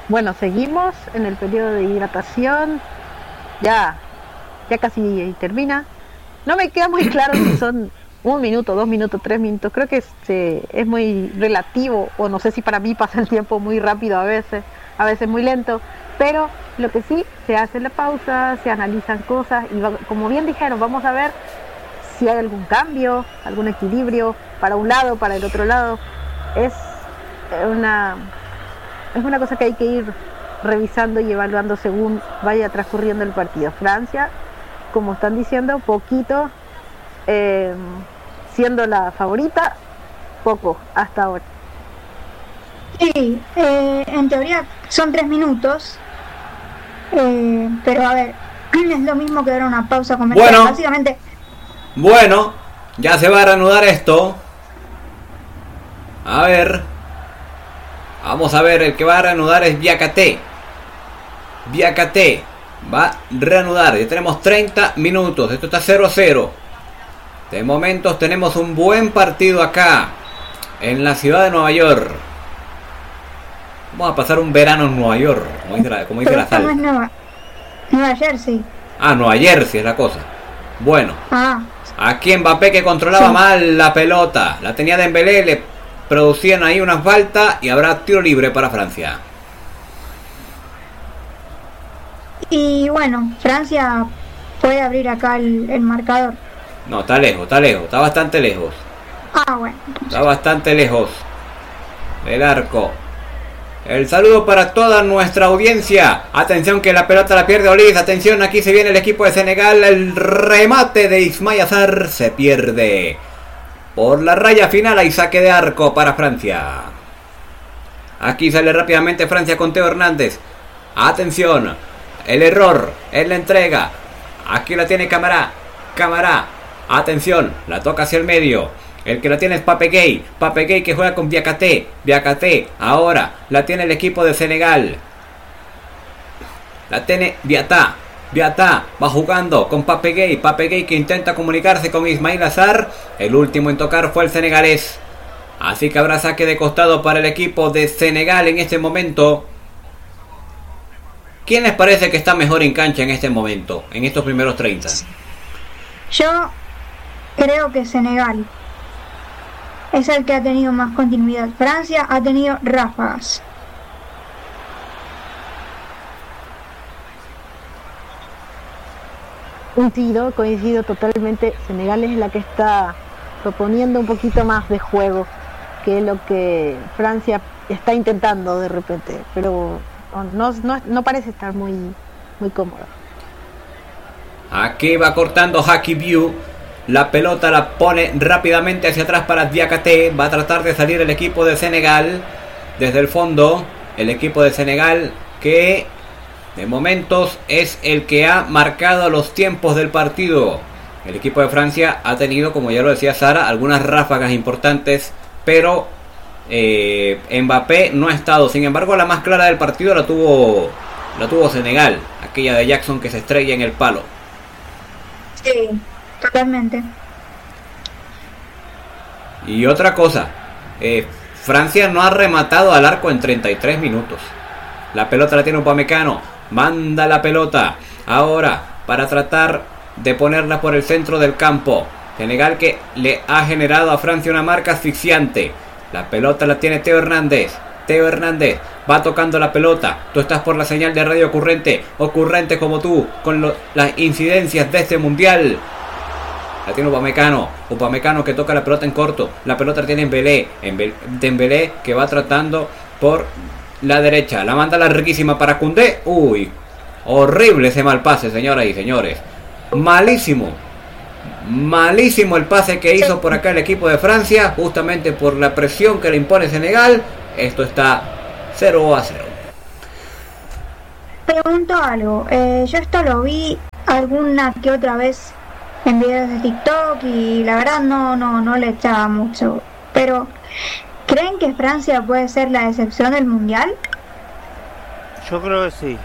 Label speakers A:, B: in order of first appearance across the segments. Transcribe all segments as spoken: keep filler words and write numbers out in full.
A: Bueno, seguimos en el periodo de hidratación. Ya, ya casi termina. No me queda muy claro si son un minuto, dos minutos, tres minutos. Creo que este es muy relativo, o no sé si para mí pasa el tiempo muy rápido a veces, a veces muy lento. Pero lo que sí, se hace la pausa, se analizan cosas y va- como bien dijeron, vamos a ver si hay algún cambio, algún equilibrio para un lado, para el otro lado. Es eh, una es una cosa que hay que ir revisando y evaluando según vaya transcurriendo el partido. Francia, como están diciendo, poquito, eh, siendo la favorita, poco hasta ahora.
B: Sí, eh, en teoría son tres minutos, eh, pero a ver, es lo mismo que dar una pausa comercial.
C: Bueno,
B: Básicamente,
C: bueno, ya se va a reanudar esto. A ver, vamos a ver, el que va a reanudar es Diakate. Diakate va a reanudar. Ya tenemos treinta minutos. Esto está cero a cero. De momento tenemos un buen partido acá, en la ciudad de Nueva York. Vamos a pasar un verano en Nueva York, como dice la, como dice
B: pero
C: la
B: esta no
C: salsa.
B: es Nueva, Nueva Jersey.
C: Ah, Nueva Jersey es la cosa. Bueno,
B: Ah,
C: aquí Mbappé que controlaba
B: sí.
C: mal la pelota. La tenía Dembélé, le producían ahí una falta y habrá tiro libre para Francia.
B: Y bueno, Francia puede abrir acá el, el marcador.
C: No, está lejos, está lejos, está bastante lejos.
B: Ah, bueno.
C: Está bastante lejos. El arco. El saludo para toda nuestra audiencia. Atención que la pelota la pierde Olís. Atención, aquí se viene el equipo de Senegal. El remate de Ismaïl Assar se pierde. Por la raya final hay saque de arco para Francia. Aquí sale rápidamente Francia con Teo Hernández. Atención. El error en la entrega. Aquí la tiene Camará. Camará. Atención. La toca hacia el medio. El que la tiene es Pape Gueye. Pape Gueye que juega con Diakate. Diakate. Ahora la tiene el equipo de Senegal. La tiene Diatá. Diatá va jugando con Pape Gueye. Pape Gueye que intenta comunicarse con Ismaïl Assar. El último en tocar fue el senegalés. Así que habrá saque de costado para el equipo de Senegal en este momento. ¿Quién les parece que está mejor en cancha en este momento? En estos primeros treinta.
B: Yo creo que Senegal es el que ha tenido más continuidad. Francia ha tenido ráfagas.
A: Coincido, coincido totalmente. Senegal es la que está proponiendo un poquito más de juego que lo que Francia está intentando de repente, pero no, no, no parece estar muy, muy cómoda.
C: Aquí va cortando Haki View. La pelota la pone rápidamente hacia atrás para Diakate. Va a tratar de salir el equipo de Senegal. Desde el fondo, el equipo de Senegal que de momentos es el que ha marcado los tiempos del partido. El equipo de Francia ha tenido, como ya lo decía Sara, algunas ráfagas importantes, pero eh, Mbappé no ha estado. Sin embargo, la más clara del partido la tuvo, la tuvo Senegal. Aquella de Jackson que se estrella en el palo.
B: Sí, totalmente.
C: Y otra cosa, eh, Francia no ha rematado al arco en treinta y tres minutos. La pelota la tiene Upamecano, manda la pelota ahora para tratar de ponerla por el centro del campo. Senegal que le ha generado a Francia una marca asfixiante. La pelota la tiene Teo Hernández. Teo Hernández va tocando la pelota. Tú estás por la señal de radio ocurrente, ocurrente como tú, con lo, las incidencias de este mundial. La tiene Upamecano. Upamecano que toca la pelota en corto. La pelota la tiene Dembélé. Dembélé que va tratando por la derecha. La manda larguísima para Koundé. Uy, horrible ese mal pase, señoras y señores. Malísimo. Malísimo el pase que hizo por acá el equipo de Francia. Justamente por la presión que le impone Senegal. Esto está cero a cero.
B: Pregunto algo. Eh, yo esto lo vi alguna que otra vez en videos de TikTok y la verdad no, no, no le echaba mucho. Pero, ¿creen que Francia puede ser la decepción del mundial?
D: Yo creo que sí.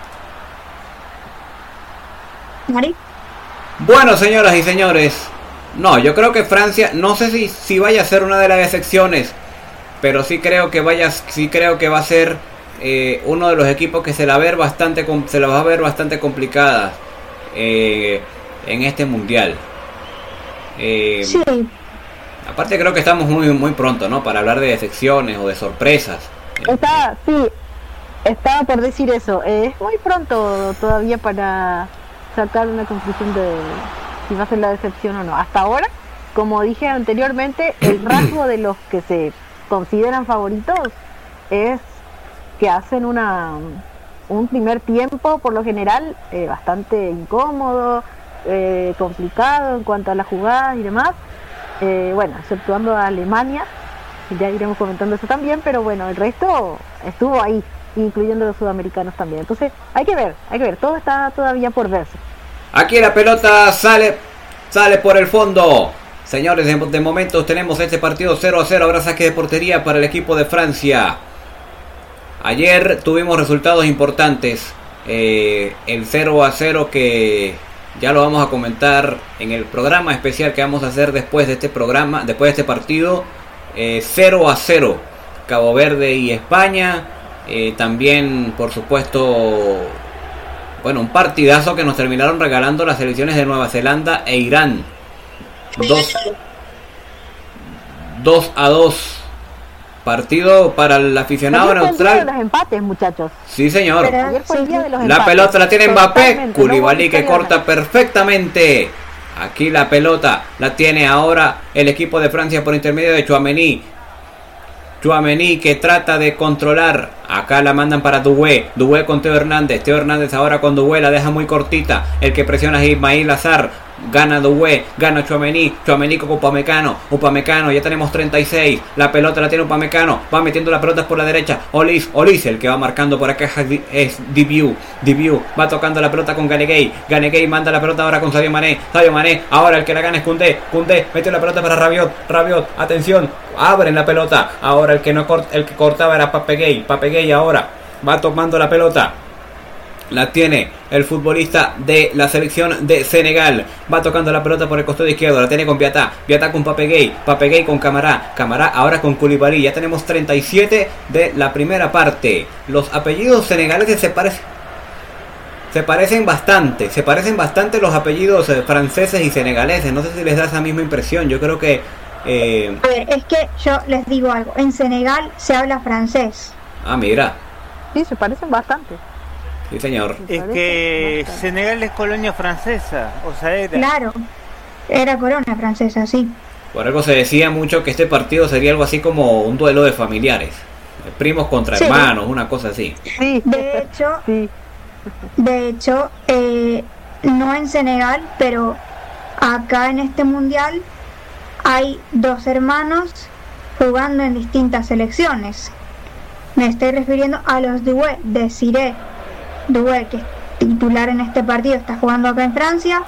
B: ¿Mari?
C: Bueno, señoras y señores, No, yo creo que Francia, no sé si, si vaya a ser una de las excepciones, pero sí creo que vaya, sí creo que va a ser eh, uno de los equipos que se la va a ver bastante, se la va a ver bastante complicada eh, en este mundial. Eh,
B: Sí,
C: Aparte creo que estamos muy muy pronto, ¿no? Para hablar de excepciones o de sorpresas.
A: Está, sí, estaba por decir eso. Eh, es muy pronto todavía para sacar una conclusión de si va a ser la decepción o no. Hasta ahora, como dije anteriormente, el rasgo de los que se consideran favoritos es que hacen una un primer tiempo, por lo general, eh, bastante incómodo, eh, complicado en cuanto a las jugadas y demás. Eh, bueno, exceptuando a Alemania, ya iremos comentando eso también, pero bueno, el resto estuvo ahí, incluyendo los sudamericanos también. Entonces, hay que ver, hay que ver, todo está todavía por verse.
C: Aquí la pelota sale sale por el fondo. Señores, de, de momento tenemos este partido cero a cero. Habrá saque de portería para el equipo de Francia. Ayer tuvimos resultados importantes. Eh, el cero a cero que ya lo vamos a comentar en el programa especial que vamos a hacer después de este programa, después de este partido. Eh, cero a cero. Cabo Verde y España. Eh, también, por supuesto, bueno, un partidazo que nos terminaron regalando las selecciones de Nueva Zelanda e Irán. dos a dos. Partido para el aficionado
A: Ayer fue el día de
C: neutral.
A: los empates, muchachos.
C: Sí, señor.
B: Pero-
A: Ayer fue el día de los
C: La
A: empates.
C: pelota la tiene Mbappé.
A: Totalmente,
C: Koulibaly
A: no
C: que
A: hubo
C: corta
A: victoria.
C: perfectamente. Aquí la pelota la tiene ahora el equipo de Francia por intermedio de Tchouaméni. Tchouaméni que trata de controlar. Acá la mandan para Doué. Doué con Teo Hernández. Teo Hernández ahora con Doué. La deja muy cortita. El que presiona es Ismail Azar. Gana Doué. Gana Tchouaméni. Tchouaméni con Upamecano. Upamecano. Ya tenemos treinta y seis. La pelota la tiene Upamecano. Va metiendo la pelota por la derecha. Olis. Olis el que va marcando por acá es Dibiu. Dibiu va tocando la pelota con Ganegay. Ganegay manda la pelota ahora con Sadio Mané. Sadio Mané. Ahora el que la gana es Koundé. Koundé metió la pelota para Rabiot. Rabiot. Atención. Abren la pelota. Ahora el que no corta, el que cortaba era Papegay. Papegay ahora va tomando la pelota. La tiene el futbolista de la selección de Senegal. Va tocando la pelota por el costado izquierdo. La tiene con Biatá. Biatá con Papegay. Papegay con Camará. Camará ahora con Koulibaly. Ya tenemos treinta y siete de la primera parte. Los apellidos senegaleses se parecen. Se parecen bastante. Se parecen bastante los apellidos eh, franceses y senegaleses. No sé si les da esa misma impresión. Yo creo que... Eh...
B: A ver, es que yo les digo algo. En Senegal se habla francés.
C: Ah, mira.
A: Sí, se parecen bastante.
C: Sí, señor.
D: Es que Senegal es colonia francesa, o sea, era.
B: Claro, era colonia francesa, sí.
C: Por algo se decía mucho que este partido sería algo así como un duelo de familiares. Primos contra
B: Sí.
C: hermanos, una cosa así.
A: Sí,
B: De hecho,
A: sí.
B: de hecho, eh, no en Senegal, pero acá en este mundial hay dos hermanos jugando en distintas selecciones. Me estoy refiriendo a los Doué, de Siré Doué, que es titular en este partido, está jugando acá en Francia,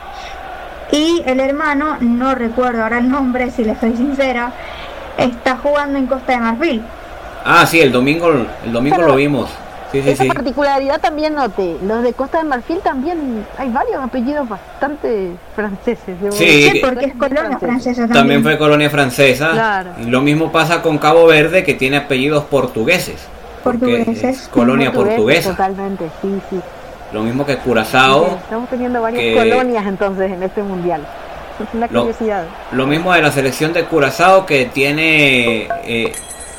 B: y el hermano, no recuerdo ahora el nombre, si les soy sincera, está jugando en Costa de Marfil.
C: Ah, sí, el domingo, el domingo
A: Pero
C: lo vimos. Sí, sí,
A: Esa
C: sí.
A: particularidad también noté. Los de Costa de Marfil también hay varios apellidos bastante franceses. debo
C: Sí,
A: decir.
B: Sí, porque es colonia francesa también.
C: También fue colonia francesa.
A: Claro.
C: Y lo mismo pasa con Cabo Verde, que tiene apellidos portugueses. Porque
B: Portugueses.
C: es colonia
A: Portugués,
C: portuguesa.
A: Totalmente, sí, sí.
C: Lo mismo que Curazao.
A: Estamos teniendo varias
C: que-
A: colonias entonces en este mundial. Es una
C: Lo-
A: curiosidad.
C: Lo mismo de la selección de Curazao, que tiene eh,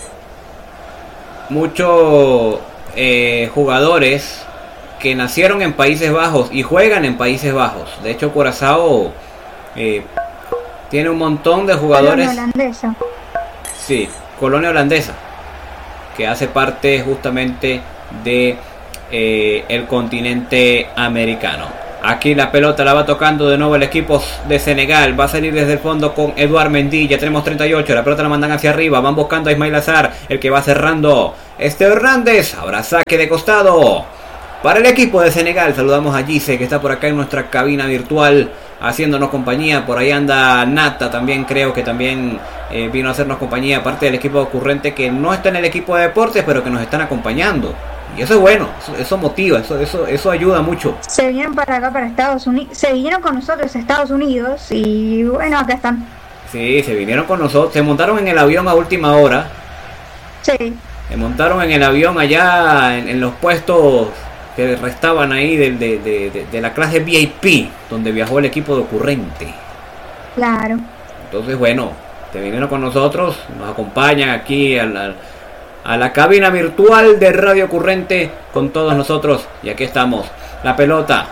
C: muchos eh, jugadores que nacieron en Países Bajos y juegan en Países Bajos. De hecho, Curazao eh, tiene un montón de jugadores.
B: Colonia holandesa.
C: Sí, colonia holandesa, que hace parte justamente de eh, el continente americano. Aquí la pelota la va tocando de nuevo el equipo de Senegal. Va a salir desde el fondo con Eduard Mendy. Ya tenemos treinta y ocho. La pelota la mandan hacia arriba. Van buscando a Ismail Azar, el que va cerrando. Este Hernández. Habrá saque de costado para el equipo de Senegal. Saludamos a Gise, que está por acá en nuestra cabina virtual haciéndonos compañía. Por ahí anda Nata también, creo que también eh, vino a hacernos compañía, aparte del equipo ocurrente, que no está en el equipo de deportes, pero que nos están acompañando Y eso es bueno, eso, eso motiva, eso, eso, eso ayuda mucho.
B: Se vinieron para acá, para Estados Unidos, se vinieron con nosotros a Estados Unidos y bueno, acá están.
C: Sí, se vinieron con nosotros, se montaron en el avión a última hora.
B: Sí.
C: Se montaron en el avión allá en, en los puestos que restaban ahí de, de, de, de, de la clase V I P, donde viajó el equipo de Ocurrente.
B: Claro.
C: Entonces, bueno, se vinieron con nosotros, nos acompañan aquí a la, a la cabina virtual de Radio Ocurrente con todos nosotros. Y aquí estamos, la pelota.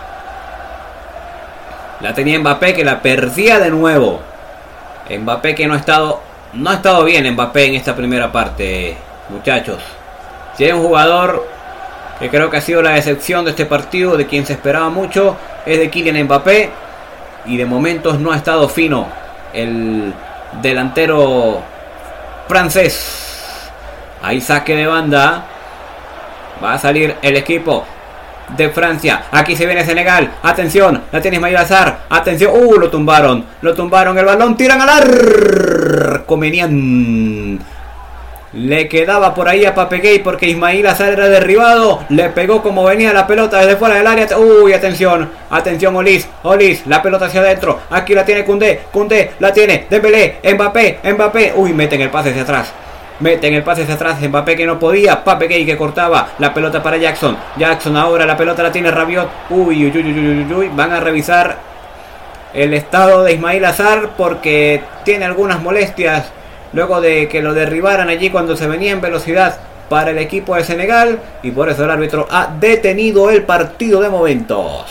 C: La tenía Mbappé, que la perdía de nuevo. Mbappé que no ha estado, no ha estado bien Mbappé en esta primera parte, muchachos. Si hay un jugador que creo que ha sido la decepción de este partido, de quien se esperaba mucho, es de Kylian Mbappé. Y de momentos no ha estado fino el delantero francés. Ahí saque de banda. Va a salir el equipo de Francia. Aquí se viene Senegal. Atención, la tiene Ismail Azar. Atención, uh, lo tumbaron. Lo tumbaron el balón. Tiran al arco. Venían. Le quedaba por ahí a Papegay porque Ismail Azar era derribado. Le pegó como venía la pelota desde fuera del área. Uy, atención. Atención, Olis. Olis, la pelota hacia adentro. Aquí la tiene Koundé. Koundé la tiene. Dembélé. Mbappé. Mbappé. Uy, meten el pase hacia atrás. Meten el pase hacia atrás. Mbappé que no podía. Papegay que cortaba. La pelota para Jackson. Jackson ahora la pelota la tiene Rabiot. Uy, uy, uy, uy, uy, uy. Van a revisar el estado de Ismail Azar porque tiene algunas molestias. Luego de que lo derribaran allí cuando se venía en velocidad para el equipo de Senegal. Y por eso el árbitro ha detenido el partido de momentos.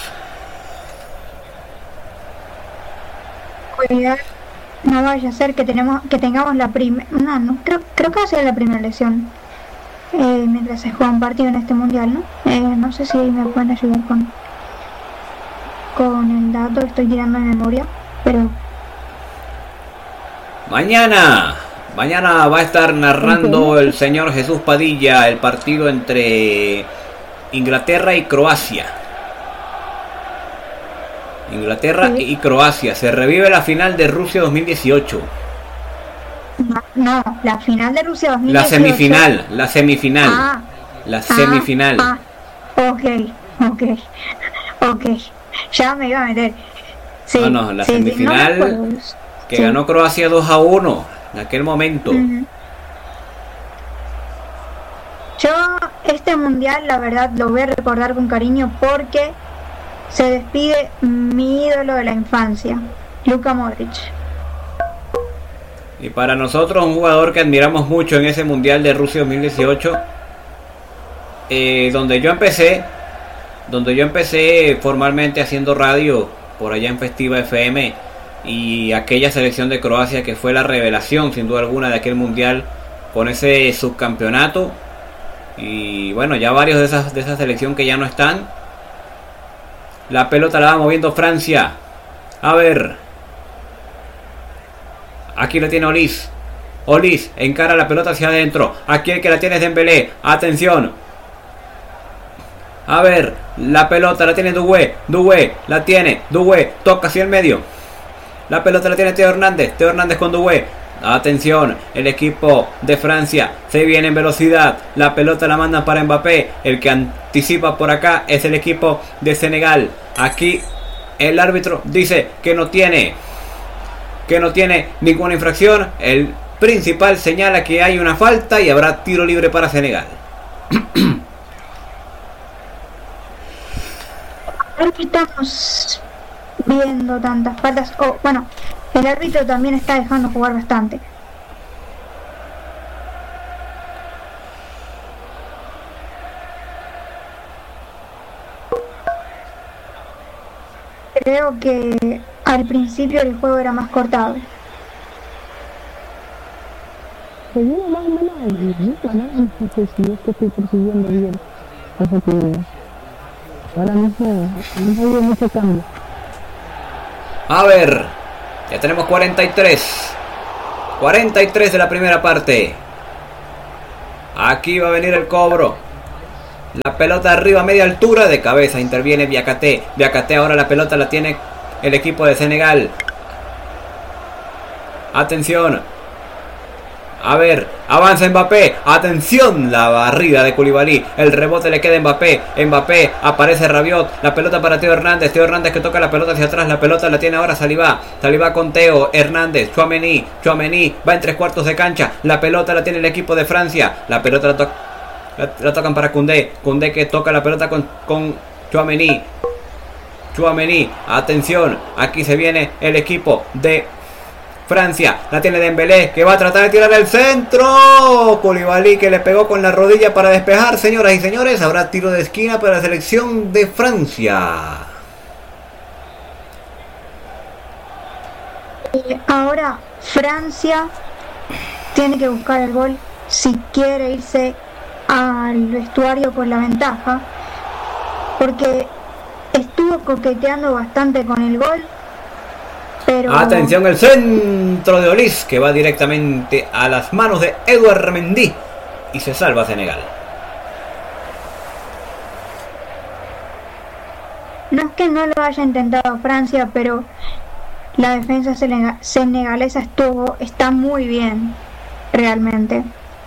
B: Cuidado, no vaya a ser que tenemos que tengamos la primera. No, no, creo, creo que va a ser la primera lesión. Eh, mientras se juega un partido en este mundial, ¿no? Eh, no sé si me pueden ayudar con, con el dato, estoy tirando en memoria. Pero
C: Mañana. Mañana va a estar narrando el señor Jesús Padilla el partido entre Inglaterra y Croacia. Inglaterra y Croacia. Se revive la final de Rusia dos mil dieciocho.
B: No, no, la final de Rusia dos mil dieciocho.
C: La semifinal, la semifinal.
B: Ah,
C: la semifinal.
B: Ah, ah, ok, ok, ok. Ya me iba a meter. Sí,
C: no, no, la
B: sí,
C: semifinal
B: sí, no
C: que
B: sí.
C: ganó Croacia dos a uno en aquel momento.
B: Uh-huh. Yo este mundial la verdad lo voy a recordar con cariño porque se despide mi ídolo de la infancia, Luka Modric.
C: Y para nosotros un jugador que admiramos mucho en ese mundial de Rusia dos mil dieciocho, eh, donde yo empecé, donde yo empecé formalmente haciendo radio por allá en Festiva F M, y aquella selección de Croacia que fue la revelación sin duda alguna de aquel mundial con ese subcampeonato. Y bueno, ya varios de esas de esa selección que ya no están. La pelota la va moviendo Francia. A ver. Aquí la tiene Olis. Olis encara la pelota hacia adentro. Aquí el que la tiene es Dembélé. Atención. A ver, la pelota la tiene Doué. Doué la tiene. Doué toca hacia el medio. La pelota la tiene Teo Hernández. Teo Hernández con Doué. Atención, el equipo de Francia se viene en velocidad. La pelota la mandan para Mbappé. El que anticipa por acá es el equipo de Senegal. Aquí el árbitro dice que no tiene Que no tiene ninguna infracción. El principal señala que hay una falta y habrá tiro libre para Senegal.
B: Estamos viendo tantas faltas. Oh, bueno, el árbitro también está dejando jugar bastante. Creo que al principio el juego era más cortado.
A: Se viene más o menos el ritmo, ¿no? No sé si es que estoy persiguiendo bien. O sea que ahora mismo no hay mucho cambio.
C: A ver, ya tenemos cuarenta y tres. cuarenta y tres de la primera parte. Aquí va a venir el cobro. La pelota arriba a media altura, de cabeza interviene Diakité. Diakité ahora la pelota la tiene el equipo de Senegal. Atención. A ver, avanza Mbappé. Atención, la barrida de Koulibaly. El rebote le queda a Mbappé. Mbappé, aparece Rabiot. La pelota para Teo Hernández. Teo Hernández que toca la pelota hacia atrás. La pelota la tiene ahora Saliba. Saliba con Teo Hernández. Tchouaméni. Tchouaméni va en tres cuartos de cancha. La pelota la tiene el equipo de Francia. La pelota la, to la, la tocan para Koundé. Koundé que toca la pelota con, con Tchouaméni. Tchouaméni, atención. Aquí se viene el equipo de Francia, la tiene Dembélé, que va a tratar de tirar el centro. Koulibaly que le pegó con la rodilla para despejar. Señoras y señores, habrá tiro de esquina para la selección de Francia.
B: Ahora Francia tiene que buscar el gol si quiere irse al vestuario con la ventaja, porque estuvo coqueteando bastante con el gol. Pero... Atención,
C: el centro de Olís que va directamente a las manos de Edouard Mendy y se salva Senegal.
B: No es que no lo haya intentado Francia, pero la defensa senegalesa estuvo está muy bien, realmente.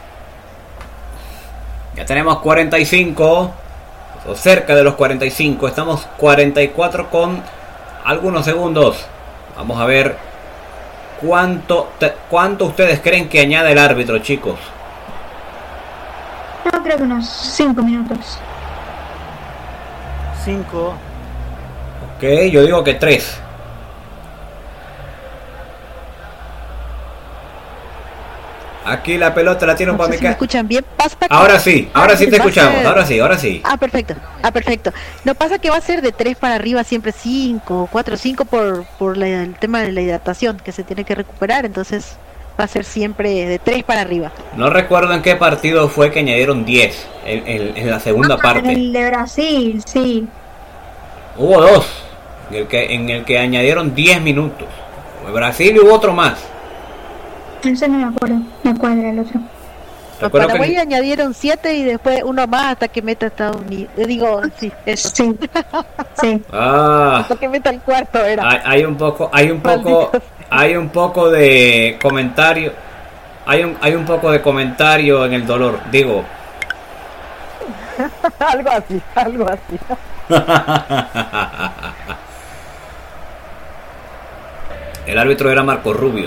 C: Ya tenemos cuarenta y cinco, o cerca de los cuarenta y cinco, estamos cuarenta y cuatro con algunos segundos. Vamos a ver cuánto, te, cuánto ustedes creen que añade el árbitro, chicos.
B: Yo creo que unos cinco minutos.
D: cinco.
C: Ok, yo digo que tres. Aquí la pelota la tiene un
A: no sé si me escuchan bien. Pasa que...
C: Ahora sí, ahora sí te escuchamos, ser... ahora sí, ahora sí.
A: Ah, perfecto, ah, perfecto. No pasa que va a ser de tres para arriba siempre cinco, cuatro, cinco por, por la, el tema de la hidratación que se tiene que recuperar, entonces va a ser siempre de tres para arriba.
C: No recuerdo en qué partido fue que añadieron diez, en, en, en la segunda
B: ah,
C: parte.
B: En el de Brasil, sí.
C: Hubo dos, en el que, en el que añadieron diez minutos. En Brasil hubo otro más.
B: Ese no me acuerdo, me cuadra el otro.
A: Los Paraguay que... añadieron siete y después uno más hasta que meta Estados Unidos. Digo, sí, eso.
B: Sí. Sí.
C: Ah.
A: Hasta que meta el cuarto era.
C: Hay, hay un poco, hay un poco, hay un poco de comentario, hay un, hay un poco de comentario en el dolor. Digo.
A: algo así, algo así.
C: El árbitro era Marco Rubio.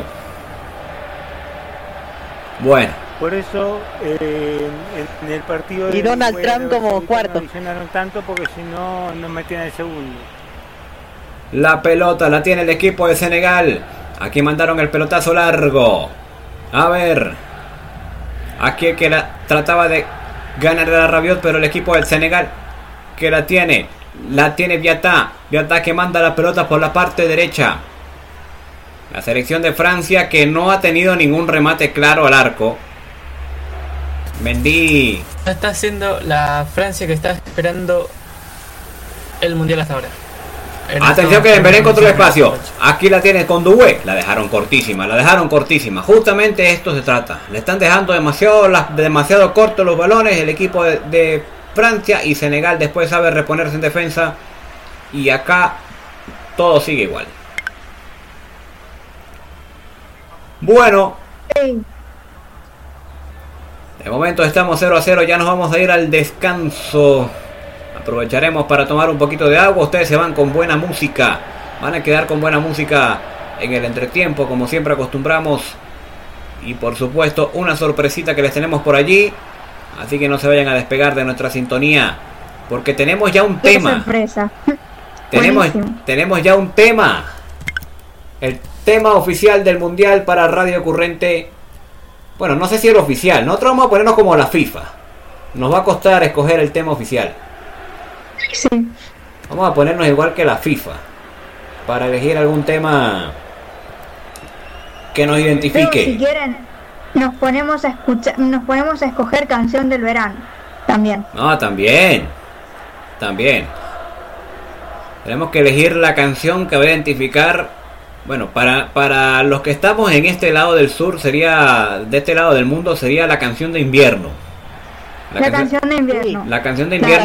C: Bueno.
D: Por eso eh, en, en el partido
A: y Donald Trump como cuarto.
D: No lesionaron tanto porque si no nos metían el segundo.
C: La pelota la tiene el equipo de Senegal. Aquí mandaron el pelotazo largo. A ver. Aquí el que la trataba de ganar a Rabiot, pero el equipo del Senegal que la tiene, la tiene Viatá. Viatá que manda la pelota por la parte derecha. La selección de Francia que no ha tenido ningún remate claro al arco. Mendy.
E: Está haciendo la Francia que está esperando el mundial hasta ahora. En
C: Atención que Dembélé encontró el espacio. Aquí la tiene con Doué. La dejaron cortísima, la dejaron cortísima. Justamente de esto se trata. Le están dejando demasiado, demasiado cortos los balones. El equipo de, de Francia y Senegal después sabe reponerse en defensa. Y acá todo sigue igual. Bueno, de momento estamos cero a cero, ya nos vamos a ir al descanso. Aprovecharemos para tomar un poquito de agua. Ustedes se van con buena música, van a quedar con buena música en el entretiempo, como siempre acostumbramos. Y por supuesto una sorpresita que les tenemos por allí. Así que no se vayan a despegar de nuestra sintonía, porque tenemos ya un
B: Qué
C: tema.
B: sorpresa.
C: Tenemos, tenemos ya un tema. El tema oficial del mundial para Radio Ocurrente. Bueno, no sé si el oficial. Nosotros vamos a ponernos como la FIFA. Nos va a costar escoger el tema oficial.
B: Sí.
C: Vamos a ponernos igual que la FIFA, para elegir algún tema que nos identifique.
B: Pero si quieren, nos ponemos a escuchar, nos ponemos a escoger canción del verano. También.
C: No, también. También. Tenemos que elegir la canción que va a identificar. Bueno, para, para los que estamos en este lado del sur, sería, de este lado del mundo, sería la canción de invierno.
B: La, la canción, canción de invierno.
C: La canción de invierno.